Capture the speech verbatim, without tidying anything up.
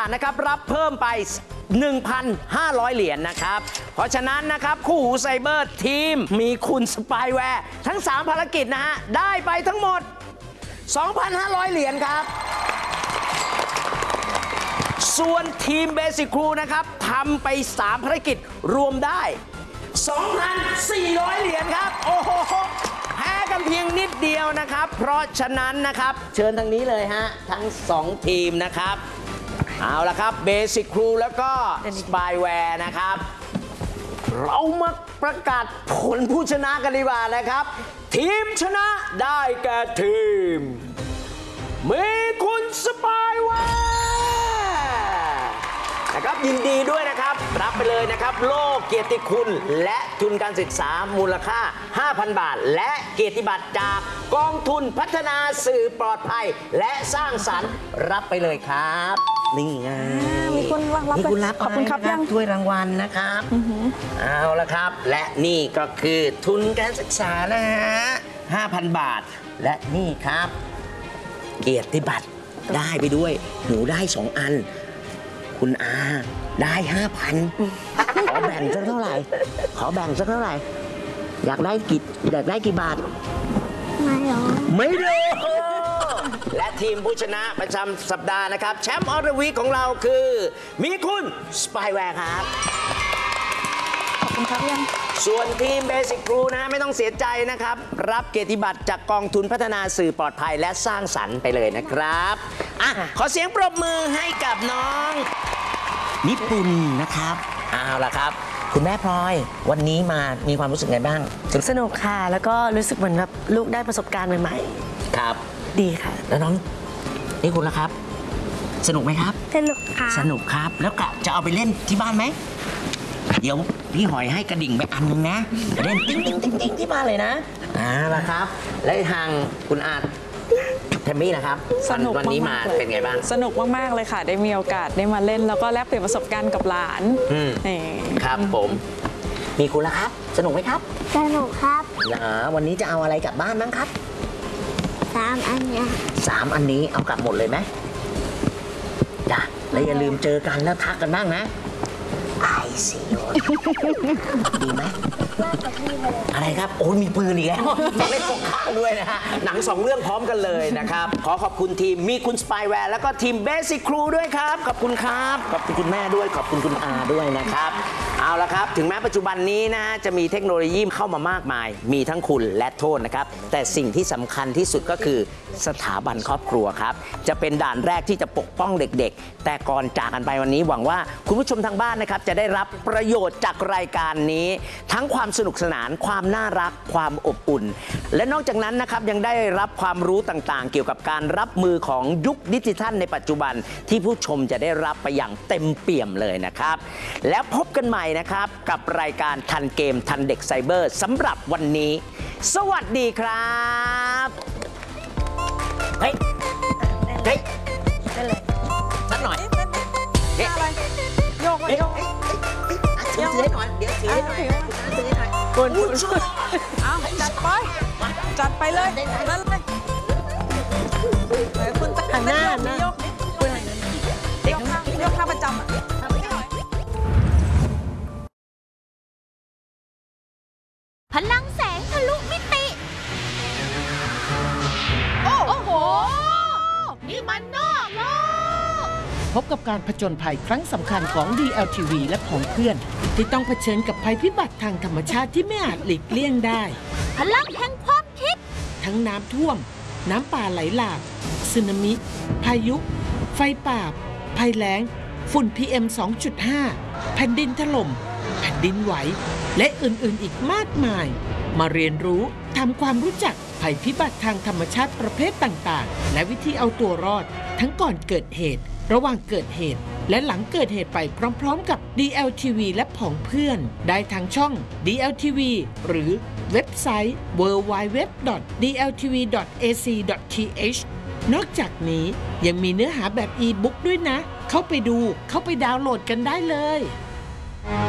าทนะครับรับเพิ่มไป หนึ่งพันห้าร้อย เหรียญ นะครับเพราะฉะนั้นนะครับคู่หูไซเบอร์ทีมมีคุณสปายแวร์ทั้งสามภารกิจนะฮะได้ไปทั้งหมด สองพันห้าร้อย เหรียญครับส่วนทีมเบสิกครูนะครับทำไปสามภารกิจรวมได้ สองพันสี่ร้อย เหรียญครับโอ้โหแพ้กันเพียงนิดเดียวนะครับเพราะฉะนั้นนะครับเชิญทางนี้เลยฮะทั้งสองทีมนะครับเอาละครับเบสิกครูแล้วก็สปายแวร์นะครับเรามาประกาศผลผู้ชนะกันดีกว่านะครับทีมชนะได้แก่ทีมมีคุณสปายแวร์นะครับยินดีด้วยนะครับรับไปเลยนะครับโล่เกียรติคุณและทุนการศึกษามูลค่า ห้าพัน บาทและเกียรติบัตรจากกองทุนพัฒนาสื่อปลอดภัยและสร้างสรรค์รับไปเลยครับนี่ไงมีคนรับมีคุณรับขอบคุณครับยังถ้วยรางวัลนะครับเอาละครับและนี่ก็คือทุนการศึกษานะฮะ ห้าพัน บาทและนี่ครับเกียรติบัตรได้ไปด้วยหนูได้สองอันคุณอาได้ ห้าพัน ขอแบ่งสักเท่าไหร่ขอแบ่งสักเท่าไหร่อยากได้กี่อยากได้กี่บาทไม่หรอไม่รู้และทีมผู้ชนะประจำสัปดาห์นะครับแชมป์ออเดอร์วีคของเราคือมีคุณสปายแวร์ครับขอบคุณครับยังส่วนทีมเบสิกครูนะไม่ต้องเสียใจนะครับรับเกียรติบัตรจากกองทุนพัฒนาสื่อปลอดภัยและสร้างสรรค์ไปเลยนะครับอ่ะขอเสียงปรบมือให้กับน้องนิปุ่นนะครับเอาล่ะครับคุณแม่พลอยวันนี้มามีความรู้สึกไงบ้างสนุกค่ะแล้วก็รู้สึกเหมือนแบบลูกได้ประสบการณ์ใหม่ๆครับดีค่ะแล้วน้องนี่คุณล่ะครับสนุกไหมครับสนุกค่ะสนุกครับแล้วกะจะเอาไปเล่นที่บ้านไหมเดี๋ยวพี่หอยให้กระดิ่งไปอันนึงนะเล่นติ๊งติ๊งติ๊งติ๊งที่บ้านเลยนะอ่าละครับและทางคุณอาจเทมมี่นะครับสนุกวันนี้มาเป็นไงบ้างสนุกมากๆเลยค่ะได้มีโอกาสได้มาเล่นแล้วก็แลกเปลี่ยนประสบการณ์กับหลานนี่ครับผมมีคุณละครับสนุกไหมครับสนุกครับอ่าวันนี้จะเอาอะไรกลับบ้านบ้างครับสามอันนี้สามอันนี้เอากลับหมดเลยไหมจ้ะแล้วอย่าลืมเจอกันแล้วทักกันบ้างนะไอซีโอดีไหมอะไรครับโอ้ยมีปืนอีกแล้วเล่นสงครามด้วยนะฮะหนังสองเรื่องพร้อมกันเลยนะครับขอขอบคุณทีมมีคุณสปายแวร์แล้วก็ทีมเบสิกครูด้วยครับขอบคุณครับขอบคุณคุณแม่ด้วยขอบคุณคุณอาด้วยนะครับเอาละครับถึงแม้ปัจจุบันนี้นะจะมีเทคโนโลยีเข้ามามากมายมีทั้งคุณและโทษนะครับแต่สิ่งที่สำคัญที่สุดก็คือสถาบันครอบครัวครับจะเป็นด่านแรกที่จะปกป้องเด็กๆแต่ก่อนจากกันไปวันนี้หวังว่าคุณผู้ชมทางบ้านนะครับจะได้รับประโยชน์จากรายการนี้ทั้งความสนุกสนานความน่ารักความอบอุ่นและนอกจากนั้นนะครับยังได้รับความรู้ต่างๆเกี่ยวกับการรับมือของยุคดิจิทัลในปัจจุบันที่ผู้ชมจะได้รับไปอย่างเต็มเปี่ยมเลยนะครับแล้วพบกันใหม่นะครับกับรายการทันเกมทันเด็กไซเบอร์สำหรับวันนี้สวัสดีครับเฮ้ยเฮ้ยได้เลยสักหน่อยเฮ้ยอะไรโยกโยกถือให้หน่อยเดี๋ยวถือให้หน่อยถือให้หน่อยคุณเอาจัดไปจัดไปเลยนั่นเลยคุณตั้งหน้านะยกยกท่ายกท่าประจำอ่ะพลังแสงทะลุมิติโอ้โหนี่มันนอกโลกพบกับการผจญภัยครั้งสำคัญของ ดี แอล ที วี และของเพื่อนที่ต้องเผชิญกับภัยพิบัติทางธรรมชาติที่ไม่อาจหลีกเลี่ยงได้พลังแห่งความคิดทั้งน้ำท่วมน้ำป่าไหลหลากสึนามิพายุไฟป่าภัยแล้งฝุ่น พี เอ็ม สองจุดห้า แผ่นดินถล่มแผ่นดินไหวและอื่นๆอีกมากมายมาเรียนรู้ทำความรู้จักภัยพิบัติทางธรรมชาติประเภทต่างๆและวิธีเอาตัวรอดทั้งก่อนเกิดเหตุระหว่างเกิดเหตุและหลังเกิดเหตุไปพร้อมๆกับ ดี แอล ที วี และผองเพื่อนได้ทางช่อง ดี แอล ที วี หรือเว็บไซต์ ดับเบิลยู ดับเบิลยู ดับเบิลยู ดอท ดี แอล ที วี ดอท เอ ซี ดอท ที เอช นอกจากนี้ยังมีเนื้อหาแบบอีบุ๊กด้วยนะเข้าไปดูเข้าไปดาวน์โหลดกันได้เลย